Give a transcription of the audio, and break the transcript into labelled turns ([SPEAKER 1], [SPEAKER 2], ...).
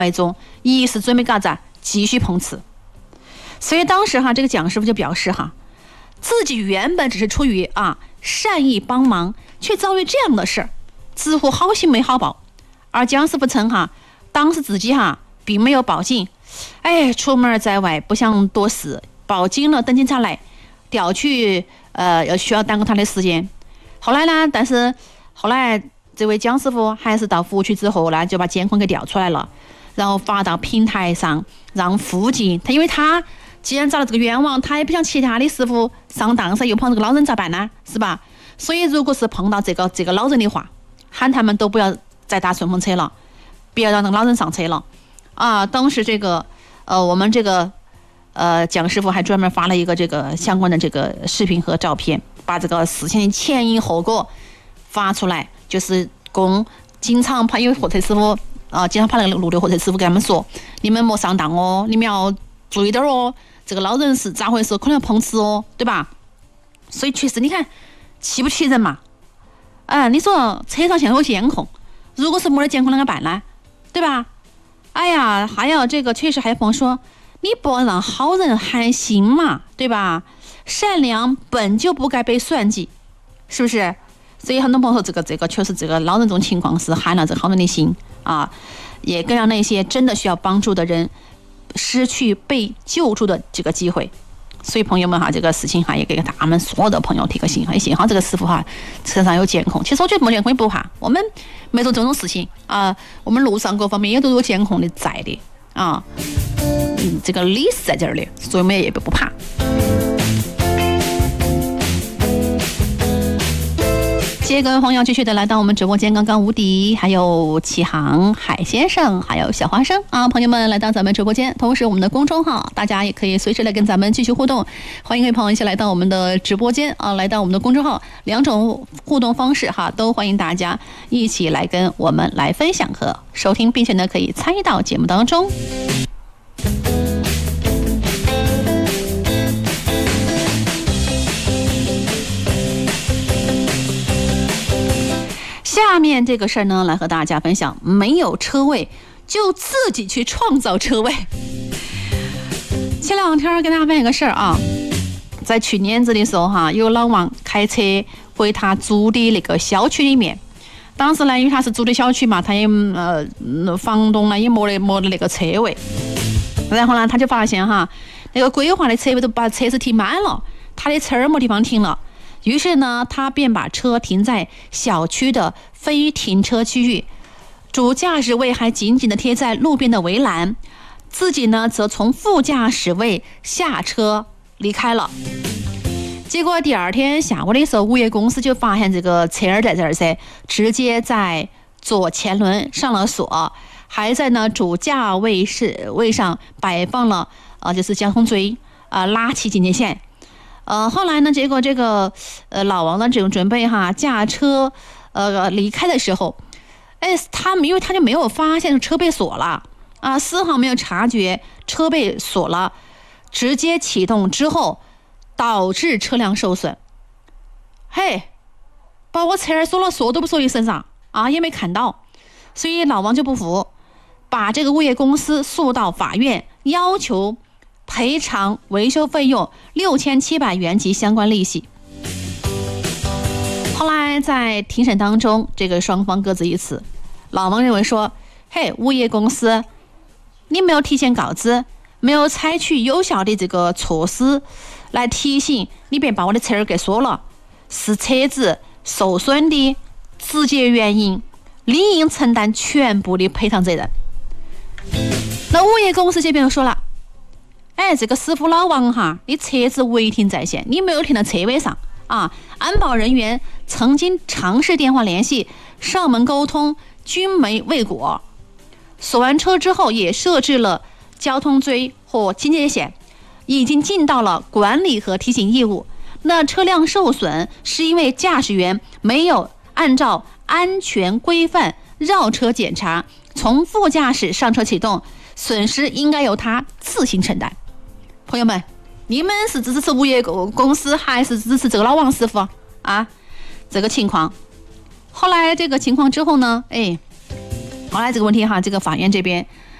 [SPEAKER 1] 中，一是准备干啥继续碰瓷。所以当时哈，这个蒋师傅就表示哈，自己原本只是出于善意帮忙，却遭遇这样的事儿，似乎好心没好报。而蒋师傅称哈，当时自己并没有报警，出门在外不想多事，报警了等警察来调取，需要耽误他的时间。后来呢，但是后来这位蒋师傅还是到服务区之后呢，就把监控给调出来了，然后发到平台上，让附近因为他既然找了这个冤枉，他也不想其他的师傅上当噻，又碰这个老人咋办呢？是吧？所以如果是碰到这个老人的话，喊他们都不要再搭顺风车了，不要让那个老人上车了当时这个我们这个蒋师傅还专门发了一个这个相关的这个视频和照片，把这个事情的前因后果发出来，就是供经常因为货车师傅经常那个路的货车师傅给他们说，你们莫上当哦，你们要注意点哦，这个老人是咋回事，可能要碰瓷哦，对吧？所以确实你看气不气人嘛？你说车上现在有监控，如果是没得监控啷个办呢？对吧？还有这个确实还有朋友说，你不让好人寒心嘛，对吧？善良本就不该被算计，是不是？所以很多朋友说这个确实这个老人这种情况是寒了这好人的心也更让那些真的需要帮助的人失去被救助的这个机会。所以朋友们这个事情也给他们所有的朋友提个醒也幸好这个师傅车上有监控。其实我觉得没监控也不怕，我们没做这种事情我们路上各方面也都有监控的在的这个理是在这儿的，所以我们也不怕。谢谢各位朋友继续的来到我们直播间，刚刚无敌还有启航海先生还有小花生朋友们来到咱们直播间，同时我们的公众号大家也可以随时来跟咱们继续互动，欢迎各位朋友一起来到我们的直播间来到我们的公众号，两种互动方式都欢迎大家一起来跟我们来分享和收听，并且呢可以参与到节目当中。下面这个事儿呢，来和大家分享，没有车位就自己去创造车位。前两天跟大家分享个事儿在去年子的时候有老王开车回他租的那个小区里面，当时呢因为他是租的小区嘛，他也房东呢也没得那个车位，然后呢他就发现那个规划的车位都把车子停满了，他的车儿没地方停了。于是呢，他便把车停在小区的非停车区域，主驾驶位还紧紧地贴在路边的围栏，自己呢则从副驾驶位下车离开了。结果第二天下午的时候，物业公司就发现这个车儿在这儿直接在左前轮上了锁，还在呢主驾位上摆放了就是交通锥拉起警戒线。后来呢，结果这个老王呢这种准备驾车离开的时候，因为他就没有发现车被锁了丝毫没有察觉车被锁了，直接启动之后导致车辆受损。把我车锁了，锁都不锁一身上也没看到，所以老王就不服，把这个物业公司诉到法院，要求赔偿维修费用6700元及相关利息。后来在庭审当中，这个双方各自一词。老王认为说，物业公司你没有提前告知，没有采取有效的这个措施来提醒你别把我的车儿给锁了，是车子受损的直接原因，理应承担全部的赔偿责任。那物业公司这边又说了，这个师傅老王你车子违停在先，你没有停到车位上安保人员曾经尝试电话联系，上门沟通，均没未果。锁完车之后也设置了交通锥或警戒线，已经尽到了管理和提醒义务。那车辆受损是因为驾驶员没有按照安全规范绕车检查，从副驾驶上车启动，损失应该由他自行承担。朋友们，你们是支持物业公司还是支持这个老王师傅这个情况。后来这个情况之后呢后来这个问题这个法院这边